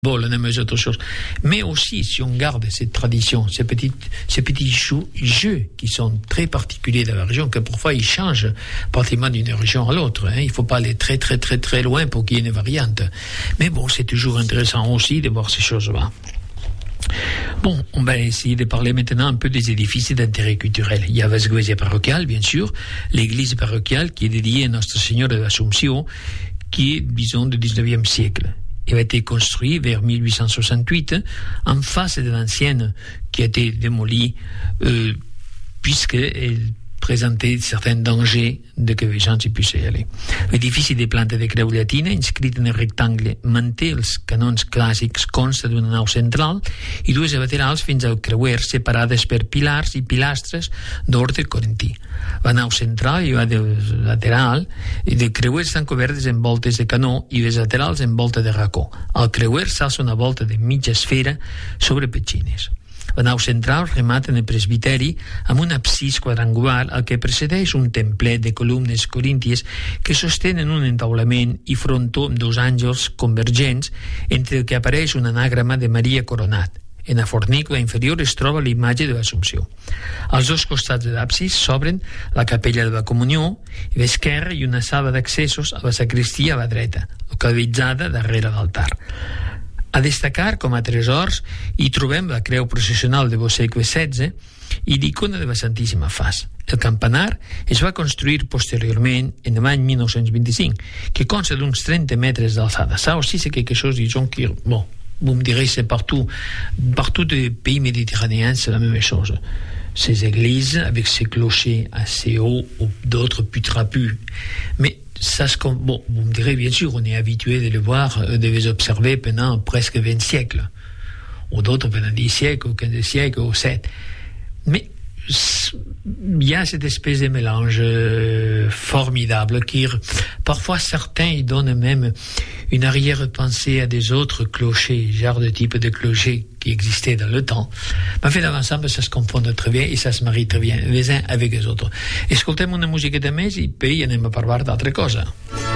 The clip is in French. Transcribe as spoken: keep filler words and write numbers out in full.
Bon, on aime les autres choses. Mais aussi, si on garde cette tradition, ces petits, ces petits jeux, jeux qui sont très particuliers dans la région, que parfois ils changent pratiquement d'une région à l'autre. Hein. Il ne faut pas aller très, très, très, très loin pour qu'il y ait une variante. Mais bon, c'est toujours intéressant aussi de voir ces choses-là. Bon, on va essayer de parler maintenant un peu des édifices d'intérêt culturel. Il y a l'église parochiale, bien sûr, l'église parochiale qui est dédiée à Notre Seigneur de l'Assomption, qui est, disons, du dix-neuvième siècle. Il a été construit vers mille huit cent soixante-huit en face de l'ancienne qui a été démolie euh, puisqu'elle présentait certains dangers de que les gens s'y puissent y aller. L'édifici de planta de creu llatina, inscrit en el rectangle, manté els canons clàssics, consta d'una nau central i dues laterals fins al creuer separades per pilars i pilastres d'ordre corintí. La nau central i la de lateral i de creuer estan cobertes amb voltes de canó i les laterals amb volta de racó. Al creuer s'alça una volta de mitja esfera sobre petxines. La nau central remata en el presbiteri amb un absis quadrangular al que precedeix un templet de columnes corínties que sostenen un entaulament i frontó amb dos àngels convergents entre el que apareix un anàgrama de Maria coronat. En la fornícula inferior es troba l'imatge de l'Assumpció. Als dos costats de l'absis s'obren la capella de la Comunió i a l'esquerra i una sala d'accessos a la sacristia a la dreta, localitzada darrere l'altar. A destacar, com a tresors, hi trobem la creu processional de segle setze i l'icona de la Santíssima Faç. El campanar es va construir posteriorment en l'any mil nou-cents vint-i-cinc, que consta d'uns trenta metres d'alçada. Ça aussi, c'est quelque chose, disons, qui, bon, vous me direz, c'est partout, partout des pays méditerranéens, c'est la même chose. Ces églises, avec ces clochers assez hauts, ou d'autres plus trapus. Mais ça se, bon, vous me direz, bien sûr, on est habitué de les voir, de les observer pendant presque vingt siècles, ou d'autres pendant dix siècles, ou quinze siècles, ou sept. Mais il y a cette espèce de mélange euh, formidable qui, parfois, certains, ils donnent même une arrière-pensée à des autres clochers, genre de type de clochers qui existaient dans le temps. Mais fait, dans l'ensemble, ça se confond très bien et ça se marie très bien, les uns avec les autres. Escoltem una musiqueta més i poi anem a parlar d'altra cosa.